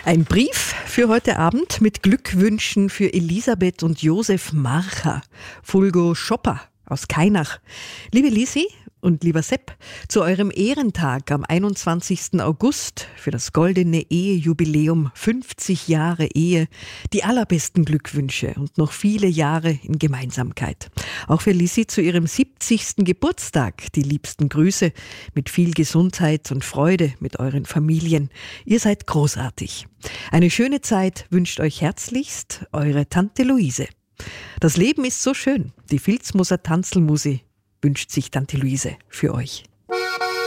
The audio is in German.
Ein Brief für heute Abend mit Glückwünschen für Elisabeth und Josef Marcher, Fulgo Schopper aus Kainach. Liebe Lisi und lieber Sepp, zu eurem Ehrentag am 21. August für das goldene Ehejubiläum 50 Jahre Ehe die allerbesten Glückwünsche und noch viele Jahre in Gemeinsamkeit. Auch für Lisi zu ihrem 70. Geburtstag die liebsten Grüße mit viel Gesundheit und Freude mit euren Familien. Ihr seid großartig. Eine schöne Zeit wünscht euch herzlichst eure Tante Luise. Das Leben ist so schön. Die Vilsmoser Tanzelmusi wünscht sich Tante Luise für euch.